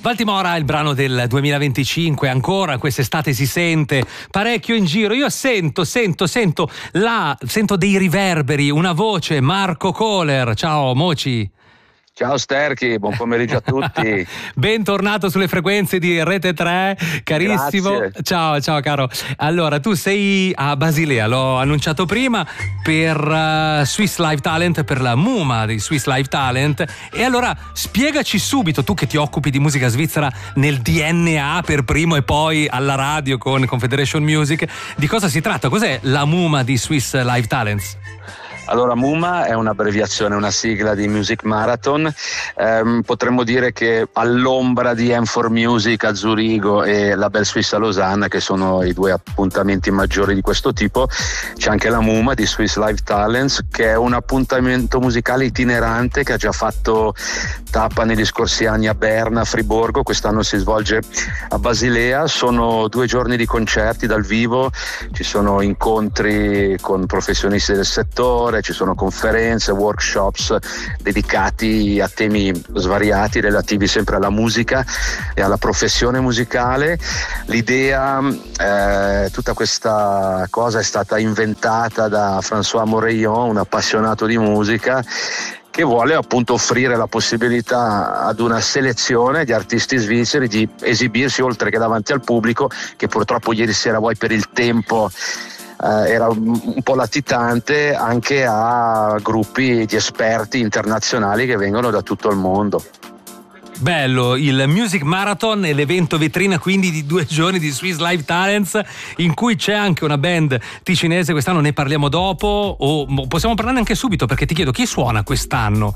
Baltimora è il brano del 2025, ancora quest'estate si sente parecchio in giro. Io sento dei riverberi, una voce, Marco Kohler. Ciao Moci. Ciao Sterchi, buon pomeriggio a tutti. Bentornato sulle frequenze di Rete 3, carissimo. Grazie. Ciao caro. Allora, tu sei a Basilea, l'ho annunciato prima, per Swiss Live Talent, per la MUMA di Swiss Live Talent. E allora spiegaci subito, tu che ti occupi di musica svizzera nel DNA per primo e poi alla radio con Confederation Music, di cosa si tratta? Cos'è la MUMA di Swiss Live Talents? Allora, MUMA è un'abbreviazione, una sigla di Music Marathon. Potremmo dire che all'ombra di M4 Music a Zurigo e la Bell Swiss a Losanna, che sono i due appuntamenti maggiori di questo tipo, c'è anche la MUMA di Swiss Live Talents, che è un appuntamento musicale itinerante che ha già fatto tappa negli scorsi anni a Berna, a Friburgo. Quest'anno si svolge a Basilea. Sono 2 giorni di concerti dal vivo, ci sono incontri con professionisti del settore, ci sono conferenze, workshops dedicati a temi svariati relativi sempre alla musica e alla professione musicale. L'idea, tutta questa cosa è stata inventata da François Moreillon, un appassionato di musica, che vuole appunto offrire la possibilità ad una selezione di artisti svizzeri di esibirsi oltre che davanti al pubblico, che purtroppo ieri sera, vuoi per il tempo, era un po' latitante, anche a gruppi di esperti internazionali che vengono da tutto il mondo. Bello, il Music Marathon è l'evento vetrina quindi di 2 giorni di Swiss Live Talents, in cui c'è anche una band ticinese. Quest'anno ne parliamo dopo, o possiamo parlarne anche subito, perché ti chiedo chi suona quest'anno?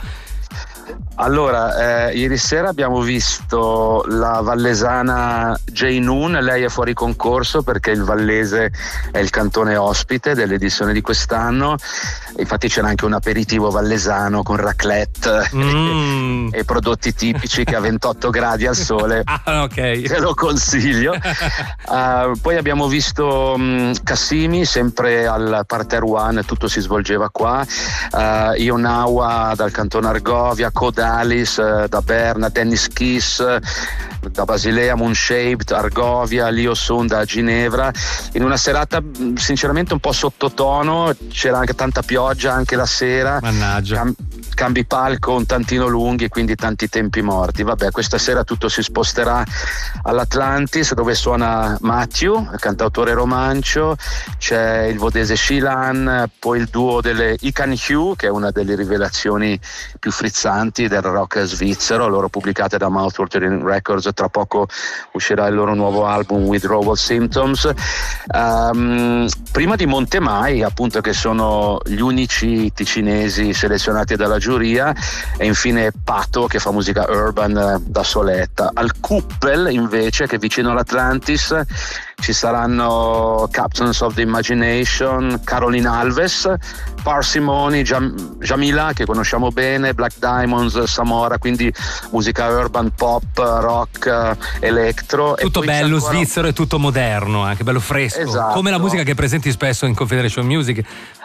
Allora, ieri sera abbiamo visto la vallesana Jay Noon. Lei è fuori concorso perché il vallese è il cantone ospite dell'edizione di quest'anno. Infatti c'era anche un aperitivo vallesano con raclette e prodotti tipici che a 28 gradi al sole okay. Te lo consiglio. Poi abbiamo visto Cassimi, sempre al Parterre One, tutto si svolgeva qua. Ionawa dal cantone Argovia, Codalis da Berna, Dennis Kiss da Basilea, Moonshaped, Argovia, Leo Sun da Ginevra, in una serata sinceramente un po' sottotono. C'era anche tanta pioggia anche la sera. Mannaggia. Cambi palco un tantino lunghi, quindi tanti tempi morti. Vabbè, questa sera tutto si sposterà all'Atlantis, dove suona Matthew, cantautore romancio, c'è il vodese Shilan, poi il duo delle Ican Hugh, che è una delle rivelazioni più frizzanti del rock svizzero, loro pubblicate da Mouthwatering Records. Tra poco uscirà il loro nuovo album Withdrawal Symptoms. Prima di Montemai, appunto, che sono gli unici ticinesi selezionati dalla giuria, e infine Pato, che fa musica urban da soletta. Al Kuppel invece, che è vicino all'Atlantis, ci saranno Captains of the Imagination, Caroline Alves, Parsimony, Jamila, che conosciamo bene, Black Diamonds, Samora, quindi musica urban, pop, rock, electro. Tutto bello ancora... svizzero e tutto moderno, anche bello fresco. Esatto. Come la musica che presenti spesso in Confederation Music.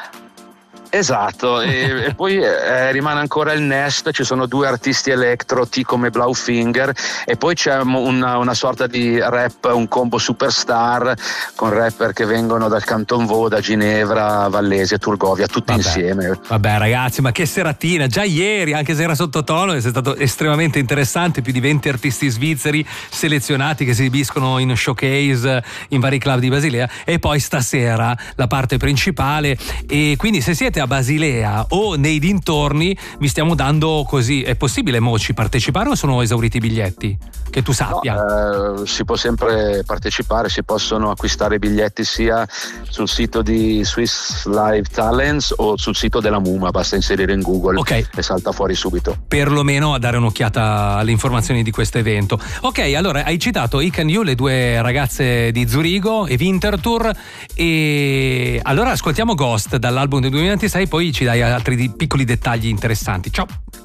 Esatto, e poi rimane ancora il Nest, ci sono 2 artisti electro, T come Blaufinger, e poi c'è una sorta di rap, un combo superstar con rapper che vengono dal Canton Vaud, da Ginevra, Vallese, Turgovia, tutti insieme. Vabbè ragazzi, ma che seratina, già ieri, anche se era sottotono, è stato estremamente interessante, più di 20 artisti svizzeri selezionati che si esibiscono in showcase in vari club di Basilea, e poi stasera la parte principale. E quindi se siete a Basilea o nei dintorni, vi stiamo dando così, è possibile Moci partecipare o sono esauriti i biglietti? Che tu sappia. No, si può sempre partecipare, si possono acquistare i biglietti sia sul sito di Swiss Live Talents o sul sito della MUMA, basta inserire in Google e salta fuori subito. Perlomeno a dare un'occhiata alle informazioni di questo evento. Ok, allora hai citato Ican You, le 2 ragazze di Zurigo e Winterthur, e allora ascoltiamo Ghost dall'album del 2026, poi ci dai altri piccoli dettagli interessanti. Ciao.